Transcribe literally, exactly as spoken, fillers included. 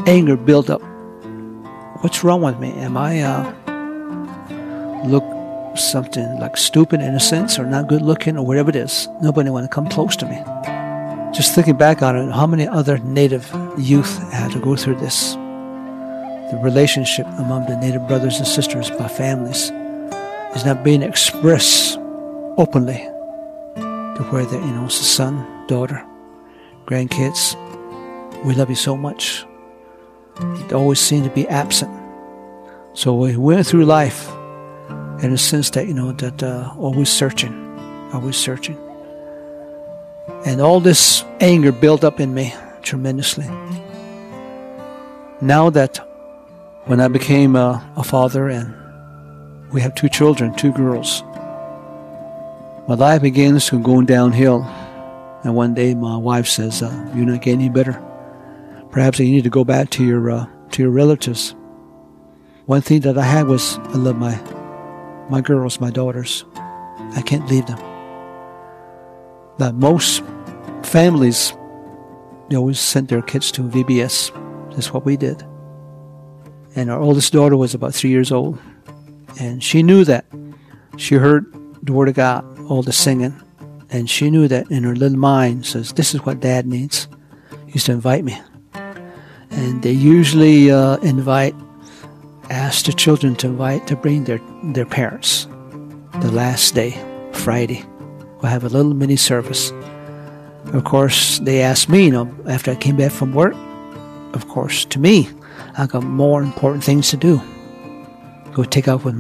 anger built up. What's wrong with me? Am I uh, look something like stupid in a sense, or not good looking, or whatever it is? Nobody want to come close to me. Just thinking back on it, how many other Native youth had to go through this? The relationship among the Native brothers and sisters, my families, is not being expressed openly to where that, you know, it's a son, daughter, grandkids. We love you so much. It always seemed to be absent. So we went through life in a sense that, you know, that uh, always searching, always searching. And all this anger built up in me tremendously. Now that when I became uh, a father and we have two children, two girls, my life begins to go downhill. And one day my wife says, uh, you're not getting any better. Perhaps you need to go back to your uh, to your relatives. One thing that I had was I love my my girls, my daughters. I can't leave them. But most families, they always sent their kids to V B S. That's what we did. And our oldest daughter was about three years old. And she knew that. She heard the Word of God, all the singing. And she knew that in her little mind, says, this is what Dad needs. He used to invite me. And they usually uh, invite, ask the children to invite, to bring their, their parents. The last day, Friday, we'll have a little mini service. Of course, they asked me, you know, after I came back from work, of course, to me, I got more important things to do. Go take off with